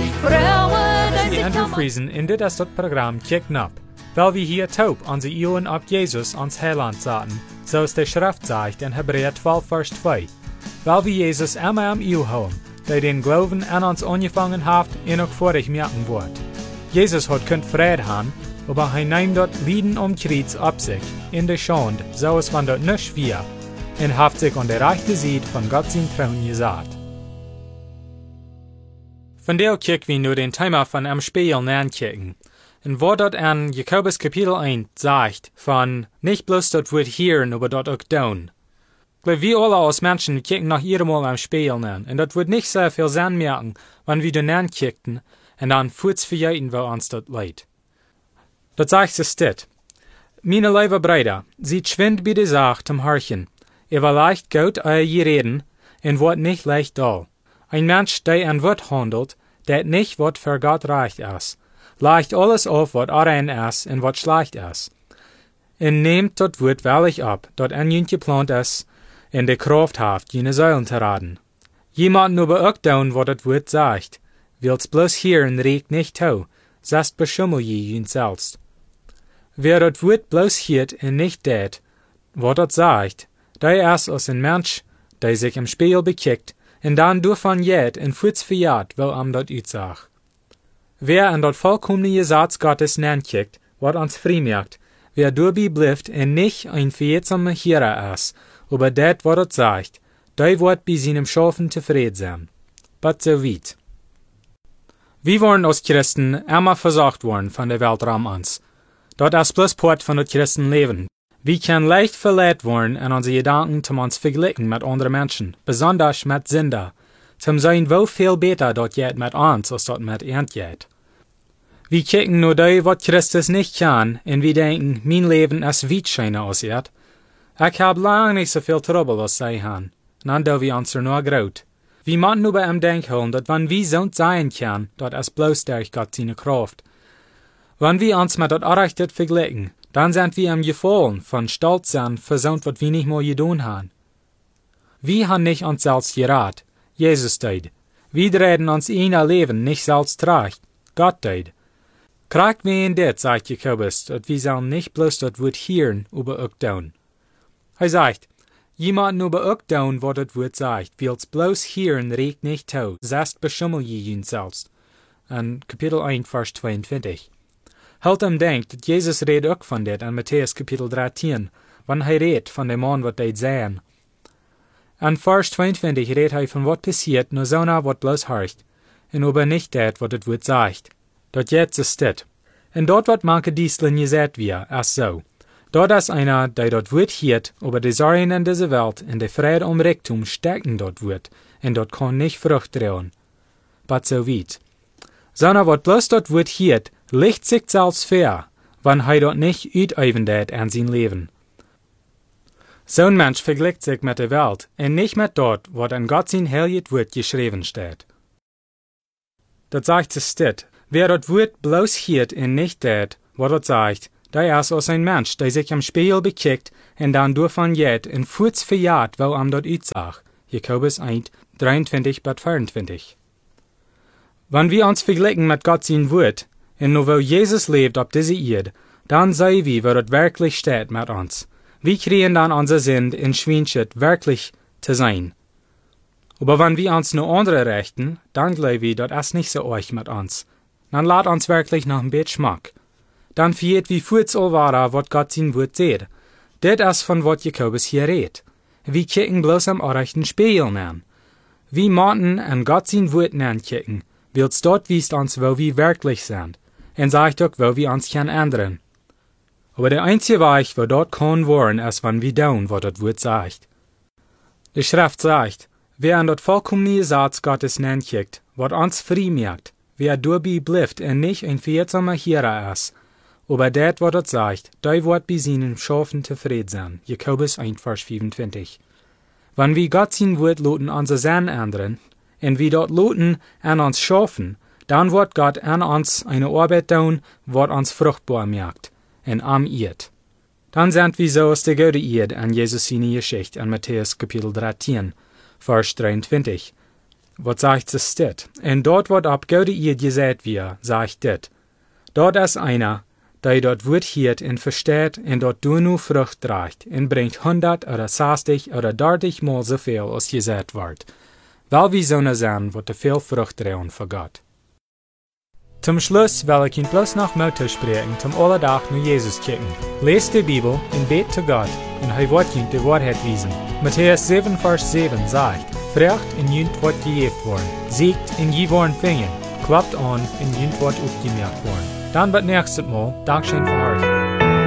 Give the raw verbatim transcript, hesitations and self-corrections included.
vrouwen die Andrew Friesen in dit is dat programma Kick Nap. Weil wir hier taub onze Ohren op Jesus ans Heiland zaten, zoals de Schrift zegt in Hebräer twaalf vers twee. Weil wir Jesus immer am Eeuw houden, der den Glauben an uns angefangen hat en ook vorig merken wordt. Jesus hat kunt Frieden haben, aber hij nimmt dort Lieden um Kreuz ab sich, in der Schande, so es van dort nicht wir, und haft sich an der rechten Seite von Gott sein Thron gesagt. Von der kicken wir nur den Thema von einem Spiel ankicken. Und wo dort an Jakobus Kapitel eins sagt, von nicht bloß dort wird hören, aber dort auch tun. Glaub, wir alle als Menschen kicken nach jedem Mal am Spiel an, und dort wird nicht sehr viel Sinn merken, wenn wir den ankicken, und dann kurz verjäten wir uns dort leid. Dort sagt es dit. Meine liebe Brüder, seid schwind bei der Sache zum Horchen. Ihr war leicht gut euer Reden, und wird nicht leicht doll. Ein Mensch, der an Wort handelt, der nicht wat für Gott recht ist, leicht alles auf, wat rein ist und wat schlecht ist. Und nehmt dort Wort wahrlich ab, dort an jün geplant ist, in der Kraft haft, jene Säulen zu raten. Jemand nur beögt down, wat das Wort sagt, will's bloß hören, regt nicht tau, sast beschummel je jün selbst. Wer das Wort bloß hört und nicht tät, wat das sagt, der ist als ein Mensch, der sich im Spiegel bekickt, und dann davon jet und futs verjagt, wo am dort uitsag. Wer an dort vollkommene Gesetz Gottes nankickt, wat ans friemerkt, wer dabei blifft und nicht ein verjetsamer Hierer ist, aber det, wat er sagt, der wird bei seinem Schaffen zufrieden sein. But so weit. Wir waren als Christen immer versorgt worden von der Weltraum ans. Dort ist bloß Port von das Christenleben. Wir können leicht verletzt worden in unsere Gedanken zum uns vergleichen mit anderen Menschen, besonders mit Sünder, zum sein wo viel besser dort geht mit uns, als dort mit ihnen geht. Wir kicken nur da, was Christus nicht kann, und wir denken, mein Leben ist weit schöner als ihr. Ich hab lang nicht so viel Trouble als sie haben, dann da wir uns nur graut. Wir müssen nur bei ihm denken, dass wenn wir so sein können, dort ist bloß durch Gott seine Kraft. Wenn wir uns mit dort Arrechtet vergleichen, dann sind wir im Gefallen von Stolz sein, versäumt, was wir nicht mal getan haben. Wir haben nicht uns selbst gerat, Jesus deid. Wir reden uns in ein Leben nicht selbst tracht, Gott deid. Kriegt wir in dit, sagt Jakobus, dass wir sollen nicht bloß das Wort hören, aber auch tun. Er sagt, jemand nur bei auch tun, was das Wort sagt, will's bloß hören, regt nicht tau, sest beschummel je jün selbst. An Kapitel eins, Vers zweiundzwanzig. Halt am denkt, dat Jesus redt ook van dit in Matthäus Kapitel dreizehn, wann hij redt van de man wat deed zijn. An Vers zweiundzwanzig redt hij van wat passiert, nur so na wat bloß horcht, en aber nicht dat wat het woord sagt. Dort jetzt ist dit. En dort wat manche Dieseln gesagt wir, as so. Dort ist einer, der dort Wort hiert, aber die Sorgen in dieser Welt, in der Freude um Reichtum stecken dort wird, en dort kann nicht Frucht trauen. But so weit. Sondern wat bloß dort Wort hiert, licht sich selbst fair, wenn hij dort nicht uitüben dat an sein Leben. Zo'n Mensch vergleicht sich mit der Welt und nicht mit dort, wat an Gott sein heiliges Wort geschrieben steht. Dat sagt es dit, wer dort Wort bloß hiert und nicht dat, wat er sagt, der ist als ein Mensch, der sich am Spiegel bekickt und dann davon jet und futs verjagt, wo am dort uitsag. Jakobus eins, dreiundzwanzig bis vierundzwanzig. Wenn wir uns vergleichen mit Gott sein Wort, und nur wo Jesus lebt auf dieser Erde, dann sehen wir, wo das wirklich steht mit uns. Wir kriegen dann unser Sinn in Schweinschritt wirklich zu sein. Aber wenn wir uns nur andere rechten, dann glauben wir, das ist nicht so euch mit uns. Dann lad uns wirklich noch ein bisschen Schmack. Dann vergeht wie kurz allwara, was Gott sein Wort seht. Das ist von was Jakobus hier redet. Wir kicken bloß am rechten Spiegel an. Wir müssen an Gott sein Wort ankicken, weil's dort wiest uns, wo wir wirklich sind. Und sagt auch, wo wir uns kann ändern. Aber der einzige Weg, wo dort kann worden, ist, wenn wir tun, was das Wort sagt. Die Schrift sagt, wer an dort vollkommene Satz Gottes nankickt, wat uns frei merkt, wer dabei blifft und nicht ein verjetsamer Hierer ist, aber dat, was das sagt, der wird bei seinen Schafen zufrieden sein. Jakobus eins, Vers fünfundzwanzig. Wenn wir Gott sein Wort loten unser Sinn ändern, und wir dort loten an uns schaffen, dann wird Gott an uns eine Arbeit tun, wat uns fruchtbar macht, und am Erd. Dann sind wir so aus der gute Erde an Jesus seine Geschichte an Matthäus Kapitel dreizehn, Vers dreiundzwanzig. wat sagt es dit? En dort wat ab Gode ihr gesagt wir, sagt dit. Dort ist einer, der dort Wort hiert en versteht en dort du nu Frucht trägt en bringt hundert oder sechzig oder dertig mal so viel als gesagt wird. Weil wir so sein, wat te viel Frucht trauen für Gott. Zum Schluss will ich Ihnen bloß noch Motto sprechen, zum Alledach nur Jesus kicken. Lest die Bibel und bet zu Gott und er wird Ihnen die Wahrheit wiesen. Matthäus sieben, Vers sieben sagt, Frecht und jünt wird gejeft worden, siegt und je worden fingen, klappt an und jünt wird aufgemerkt worden. Dann wird nächstes Mal, Dankeschön für euch.